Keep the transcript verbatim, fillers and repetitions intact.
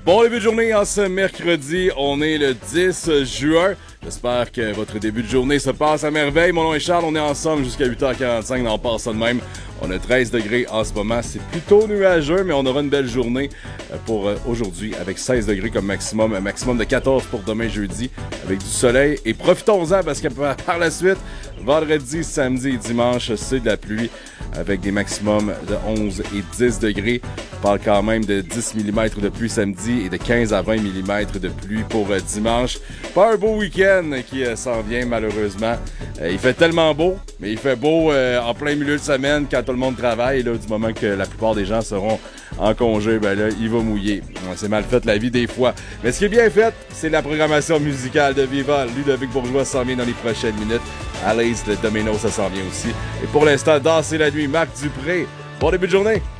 Bon début de journée en ce mercredi, on est le dix juin. J'espère que votre début de journée se passe à merveille. Mon nom est Charles, on est ensemble jusqu'à huit heures quarante-cinq, on passe ça de même. On a treize degrés en ce moment, c'est plutôt nuageux, mais on aura une belle journée pour aujourd'hui avec seize degrés comme maximum, un maximum de quatorze pour demain jeudi avec du soleil. Et profitons-en parce que par la suite, vendredi, samedi et dimanche, c'est de la pluie avec des maximums de onze et dix degrés. On parle quand même de dix millimètres de pluie samedi et de quinze à vingt millimètres de pluie pour dimanche. Pas un beau week-end qui euh, s'en vient malheureusement. Euh, il fait tellement beau, mais il fait beau euh, en plein milieu de semaine quand tout le monde travaille. Là, du moment que la plupart des gens seront en congé, ben là, il va mouiller. C'est mal fait la vie des fois. Mais ce qui est bien fait, c'est la programmation musicale de Viva. Ludovic Bourgeois s'en vient dans les prochaines minutes. Alice de Domino, ça s'en vient aussi. Et pour l'instant, Danser la nuit, Marc Dupré. Bon début de journée!